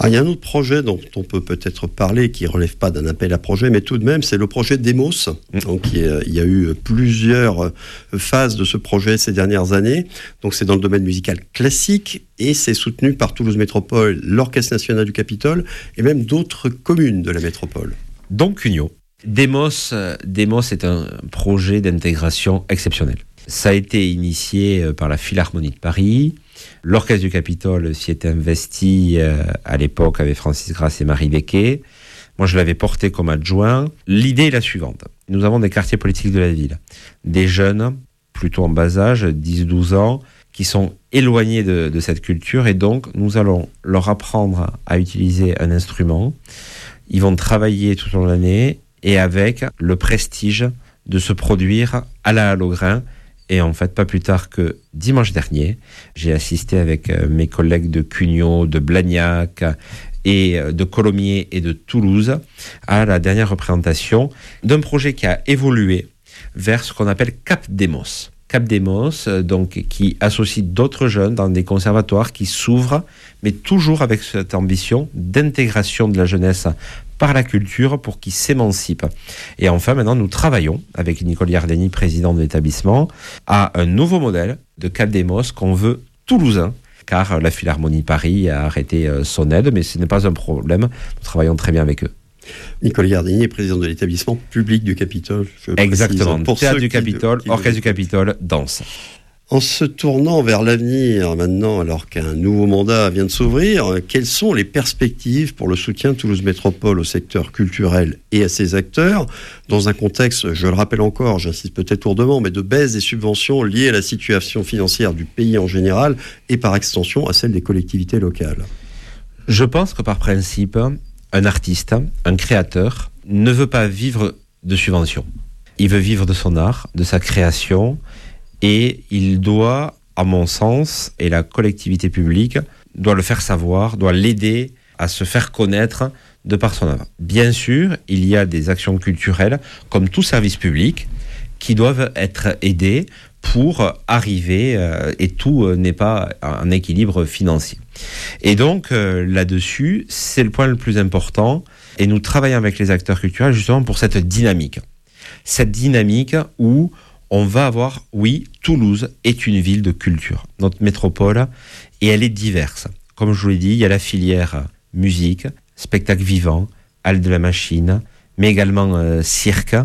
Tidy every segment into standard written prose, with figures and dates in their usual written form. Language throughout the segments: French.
Ah, il y a un autre projet dont on peut peut-être parler qui ne relève pas d'un appel à projet, mais tout de même, c'est le projet Demos. Donc, il y a eu plusieurs phases de ce projet ces dernières années. Donc, c'est dans le domaine musical classique et c'est soutenu par Toulouse Métropole, l'Orchestre National du Capitole et même d'autres communes de la métropole. Donc, Cugnot. Demos est un projet d'intégration exceptionnel. Ça a été initié par la Philharmonie de Paris. L'Orchestre du Capitole s'y est investi à l'époque avec Francis Grasse et Marie Becquet. Moi, je l'avais porté comme adjoint. L'idée est la suivante. Nous avons des quartiers politiques de la ville. Des jeunes, plutôt en bas âge, 10-12 ans, qui sont éloignés de cette culture. Et donc, nous allons leur apprendre à utiliser un instrument. Ils vont travailler tout au long de l'année et avec le prestige de se produire à la Halle aux Grains. Et en fait, pas plus tard que dimanche dernier, j'ai assisté avec mes collègues de Cugnot, de Blagnac et de Colomiers et de Toulouse à la dernière représentation d'un projet qui a évolué vers ce qu'on appelle Cap Demos. Cap Demos, donc, qui associe d'autres jeunes dans des conservatoires qui s'ouvrent, mais toujours avec cette ambition d'intégration de la jeunesse par la culture pour qu'ils s'émancipent. Et enfin, maintenant, nous travaillons avec Nicole Yardeni, président de l'établissement, à un nouveau modèle de Cap Demos qu'on veut toulousain, car la Philharmonie de Paris a arrêté son aide, mais ce n'est pas un problème. Nous travaillons très bien avec eux. Nicole Yardeni est président de l'établissement public du Capitole. Exactement. Théâtre du Capitole, Orchestre du Capitole, danse. En se tournant vers l'avenir maintenant, alors qu'un nouveau mandat vient de s'ouvrir, quelles sont les perspectives pour le soutien de Toulouse Métropole au secteur culturel et à ses acteurs, dans un contexte, je le rappelle encore, j'insiste peut-être lourdement, mais de baisse des subventions liées à la situation financière du pays en général et par extension à celle des collectivités locales? Je pense que par principe, un artiste, un créateur, ne veut pas vivre de subventions. Il veut vivre de son art, de sa création. Et il doit, à mon sens, et la collectivité publique doit le faire savoir, doit l'aider à se faire connaître de par son œuvre. Bien sûr, il y a des actions culturelles, comme tout service public, qui doivent être aidées pour arriver, et tout n'est pas un équilibre financier. Et donc, là-dessus, c'est le point le plus important, et nous travaillons avec les acteurs culturels justement pour cette dynamique. Cette dynamique où on va avoir, oui, Toulouse est une ville de culture, notre métropole, et elle est diverse. Comme je vous l'ai dit, il y a la filière musique, spectacle vivant, halle de la machine, mais également cirque,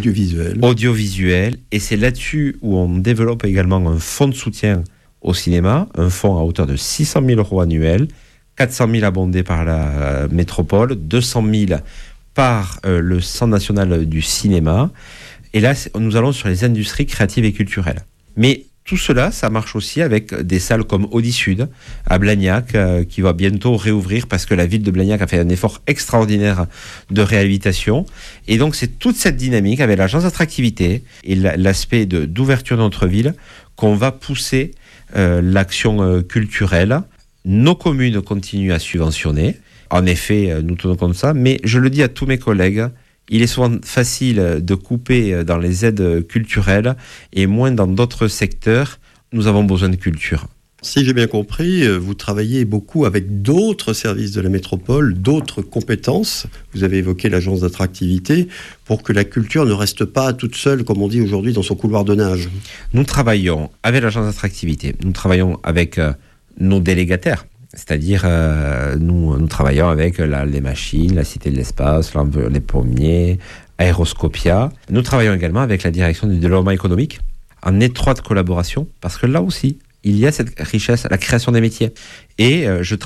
audiovisuel, et c'est là-dessus où on développe également un fonds de soutien au cinéma, un fonds à hauteur de 600 000 € annuels, 400 000 abondés par la métropole, 200 000 par le Centre national du cinéma. Et là, nous allons sur les industries créatives et culturelles. Mais tout cela, ça marche aussi avec des salles comme Audi Sud, à Blagnac, qui va bientôt réouvrir parce que la ville de Blagnac a fait un effort extraordinaire de réhabilitation. Et donc, c'est toute cette dynamique avec l'agence d'attractivité et l'aspect d'ouverture de notre ville qu'on va pousser l'action culturelle. Nos communes continuent à subventionner. En effet, nous tenons compte de ça. Mais je le dis à tous mes collègues, il est souvent facile de couper dans les aides culturelles et moins dans d'autres secteurs. Nous avons besoin de culture. Si j'ai bien compris, vous travaillez beaucoup avec d'autres services de la métropole, d'autres compétences. Vous avez évoqué l'agence d'attractivité pour que la culture ne reste pas toute seule, comme on dit aujourd'hui, dans son couloir de nage. Nous travaillons avec l'agence d'attractivité. Nous travaillons avec nos délégataires. C'est-à-dire, nous travaillons avec les machines, la Cité de l'Espace, les Pommiers, Aéroscopia. Nous travaillons également avec la direction du développement économique, en étroite collaboration, parce que là aussi, il y a cette richesse, la création des métiers. Et je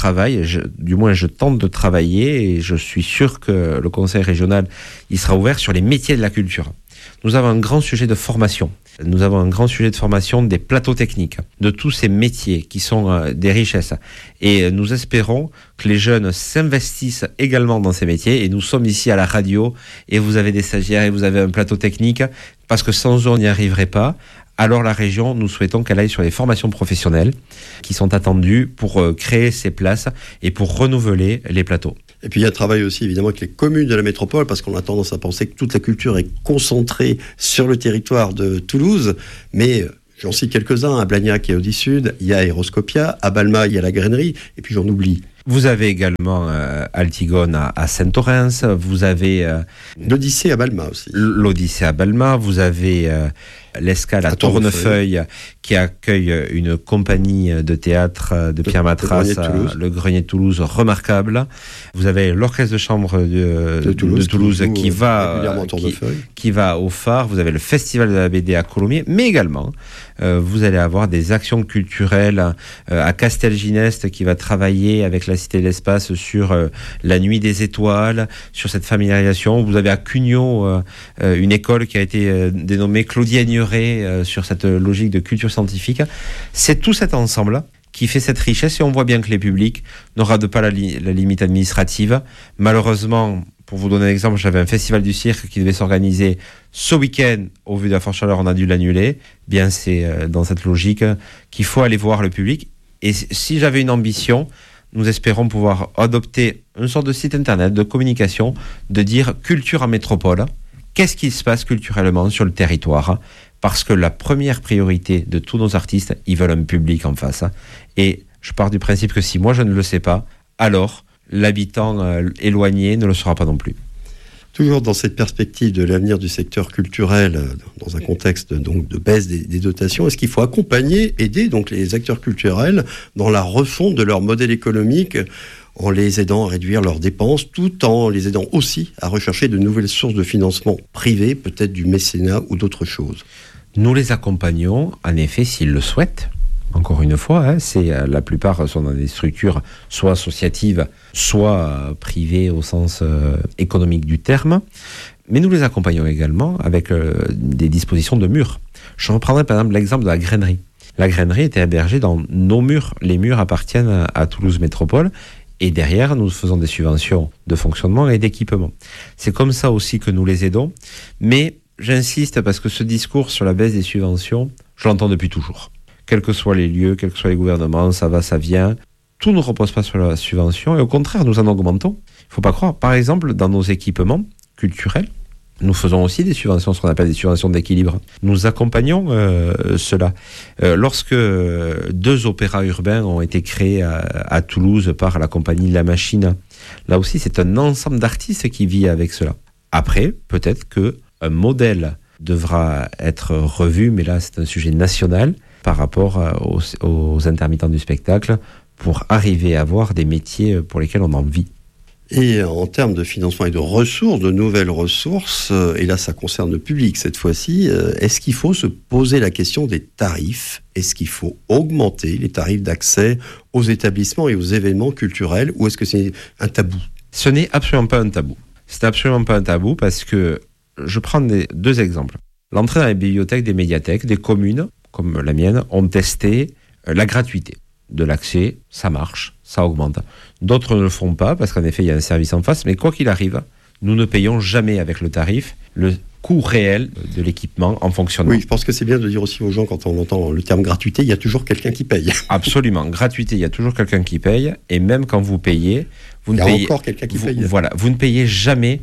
tente de travailler, et je suis sûr que le conseil régional, il sera ouvert sur les métiers de la culture. Nous avons un grand sujet de formation. Nous avons un grand sujet de formation des plateaux techniques, de tous ces métiers qui sont des richesses. Et nous espérons que les jeunes s'investissent également dans ces métiers. Et nous sommes ici à la radio, et vous avez des stagiaires, et vous avez un plateau technique, parce que sans eux, on n'y arriverait pas. Alors la région, nous souhaitons qu'elle aille sur les formations professionnelles qui sont attendues pour créer ces places et pour renouveler les plateaux. Et puis il y a un travail aussi évidemment avec les communes de la métropole, parce qu'on a tendance à penser que toute la culture est concentrée sur le territoire de Toulouse, mais j'en cite quelques-uns, à Blagnac et Audi Sud, il y a Aéroscopia, à Balma il y a la grainerie, et puis j'en oublie. Vous avez également Altigone à Saint-Orens, vous avez l'Odyssée à Balma aussi. L'Odyssée à Balma, vous avez l'Escale à Tournefeuille qui accueille une compagnie de théâtre de Pierre Matras, le Grenier de Toulouse, remarquable. Vous avez l'Orchestre de chambre de Toulouse qui va au Phare. Vous avez le Festival de la BD à Colomiers, mais également vous allez avoir des actions culturelles à Castelginest qui va travailler avec la Cité de l'Espace sur la Nuit des Étoiles, sur cette familiarisation. Vous avez à Cugnot une école qui a été dénommée Claudie Agneray sur cette logique de culture scientifique. C'est tout cet ensemble qui fait cette richesse et on voit bien que les publics ne ratent pas la limite administrative. Malheureusement, pour vous donner un exemple, j'avais un festival du cirque qui devait s'organiser ce week-end. Au vu de la forte chaleur, on a dû l'annuler. Bien, c'est dans cette logique qu'il faut aller voir le public. Et si j'avais une ambition, nous espérons pouvoir adopter une sorte de site internet de communication, de dire culture en métropole. Qu'est-ce qui se passe culturellement sur le territoire ? Parce que la première priorité de tous nos artistes, ils veulent un public en face. Et je pars du principe que si moi je ne le sais pas, alors l'habitant éloigné ne le saura pas non plus. Toujours dans cette perspective de l'avenir du secteur culturel, dans un contexte donc de baisse des dotations, est-ce qu'il faut accompagner, aider donc les acteurs culturels dans la refonte de leur modèle économique en les aidant à réduire leurs dépenses, tout en les aidant aussi à rechercher de nouvelles sources de financement privées, peut-être du mécénat ou d'autres choses? Nous les accompagnons, en effet, s'ils le souhaitent. Encore une fois, la plupart sont dans des structures soit associatives, soit privées au sens économique du terme. Mais nous les accompagnons également avec des dispositions de murs. Je reprendrai par exemple l'exemple de la grainerie. La grainerie était hébergée dans nos murs. Les murs appartiennent à Toulouse Métropole. Et derrière, nous faisons des subventions de fonctionnement et d'équipement. C'est comme ça aussi que nous les aidons. Mais j'insiste parce que ce discours sur la baisse des subventions, je l'entends depuis toujours. Quels que soient les lieux, quels que soient les gouvernements, ça va, ça vient. Tout ne repose pas sur la subvention et au contraire, nous en augmentons. Il ne faut pas croire. Par exemple, dans nos équipements culturels, nous faisons aussi des subventions, ce qu'on appelle des subventions d'équilibre. Nous accompagnons cela. Lorsque 2 opéras urbains ont été créés à Toulouse par la compagnie La Machine, là aussi, c'est un ensemble d'artistes qui vit avec cela. Après, peut-être qu'un modèle devra être revu, mais là, c'est un sujet national par rapport aux intermittents du spectacle pour arriver à avoir des métiers pour lesquels on en vit. Et en termes de financement et de ressources, de nouvelles ressources, et là ça concerne le public cette fois-ci, est-ce qu'il faut se poser la question des tarifs ? Est-ce qu'il faut augmenter les tarifs d'accès aux établissements et aux événements culturels, ou est-ce que c'est un tabou ? Ce n'est absolument pas un tabou. C'est absolument pas un tabou parce que je prends 2 exemples. L'entrée dans les bibliothèques des médiathèques, des communes, comme la mienne, ont testé la gratuité de l'accès, ça marche, ça augmente. D'autres ne le font pas parce qu'en effet il y a un service en face, mais quoi qu'il arrive, nous ne payons jamais avec le tarif le coût réel de l'équipement en fonctionnement. Oui, je pense que c'est bien de dire aussi aux gens, quand on entend le terme gratuité, il y a toujours quelqu'un qui paye. Absolument, gratuité, il y a toujours quelqu'un qui paye, et même quand vous payez, vous ne payez, encore quelqu'un qui paye. Voilà, vous ne payez jamais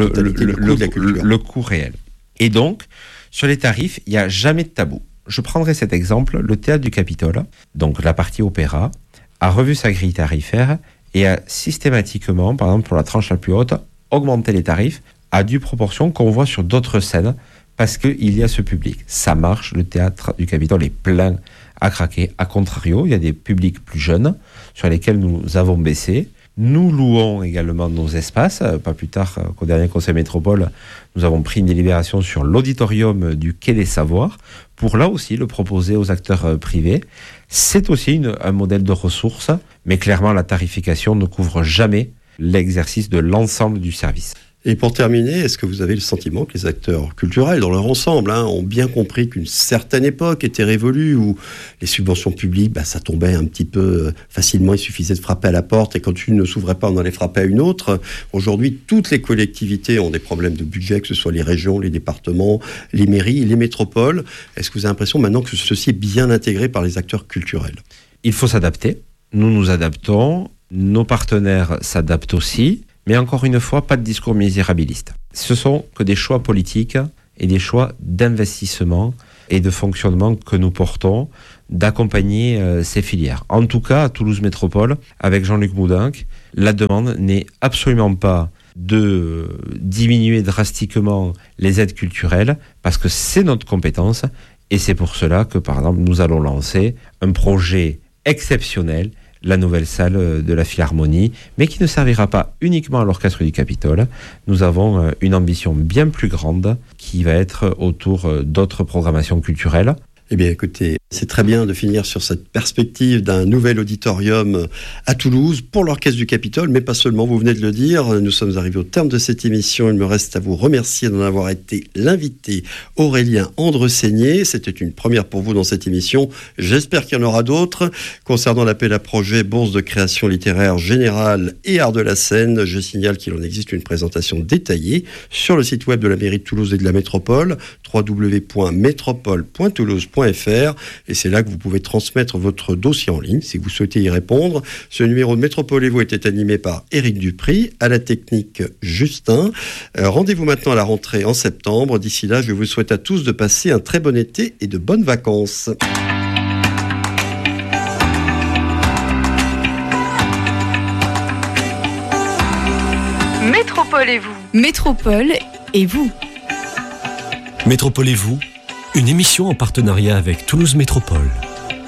le coût réel. Et donc, sur les tarifs, il n'y a jamais de tabou. Je prendrai cet exemple, le Théâtre du Capitole, donc la partie opéra, a revu sa grille tarifaire et a systématiquement, par exemple pour la tranche la plus haute, augmenté les tarifs à due proportion qu'on voit sur d'autres scènes parce qu'il y a ce public. Ça marche, le Théâtre du Capitole est plein à craquer. A contrario, il y a des publics plus jeunes sur lesquels nous avons baissé. Nous louons également nos espaces. Pas plus tard qu'au dernier Conseil Métropole, nous avons pris une délibération sur l'auditorium du Quai des Savoirs pour là aussi le proposer aux acteurs privés. C'est aussi un modèle de ressources, mais clairement la tarification ne couvre jamais l'exercice de l'ensemble du service. Et pour terminer, est-ce que vous avez le sentiment que les acteurs culturels, dans leur ensemble, ont bien compris qu'une certaine époque était révolue, où les subventions publiques, ça tombait un petit peu facilement, il suffisait de frapper à la porte, et quand une ne s'ouvrait pas, on allait frapper à une autre. Aujourd'hui, toutes les collectivités ont des problèmes de budget, que ce soit les régions, les départements, les mairies, les métropoles. Est-ce que vous avez l'impression maintenant que ceci est bien intégré par les acteurs culturels ? Il faut s'adapter. Nous nous adaptons. Nos partenaires s'adaptent aussi. Mais encore une fois, pas de discours misérabiliste. Ce sont que des choix politiques et des choix d'investissement et de fonctionnement que nous portons d'accompagner ces filières. En tout cas, à Toulouse Métropole, avec Jean-Luc Moudenc, la demande n'est absolument pas de diminuer drastiquement les aides culturelles, parce que c'est notre compétence, et c'est pour cela que, par exemple, nous allons lancer un projet exceptionnel, la nouvelle salle de la Philharmonie, mais qui ne servira pas uniquement à l'Orchestre du Capitole. Nous avons une ambition bien plus grande qui va être autour d'autres programmations culturelles. Eh bien, écoutez, c'est très bien de finir sur cette perspective d'un nouvel auditorium à Toulouse pour l'Orchestre du Capitole, mais pas seulement, vous venez de le dire. Nous sommes arrivés au terme de cette émission. Il me reste à vous remercier d'en avoir été l'invité, Aurélien Andreseigné. C'était une première pour vous dans cette émission. J'espère qu'il y en aura d'autres. Concernant l'appel à projet Bourse de création littéraire générale et art de la scène, je signale qu'il en existe une présentation détaillée sur le site web de la mairie de Toulouse et de la métropole, www.métropole.toulouse.fr, et c'est là que vous pouvez transmettre votre dossier en ligne si vous souhaitez y répondre. Ce numéro de Métropole et vous était animé par Éric Dupry, à la technique Justin. Rendez-vous maintenant à la rentrée en septembre. D'ici là, je vous souhaite à tous de passer un très bon été et de bonnes vacances. Métropole et vous. Métropole et vous. Métropole et vous, une émission en partenariat avec Toulouse Métropole.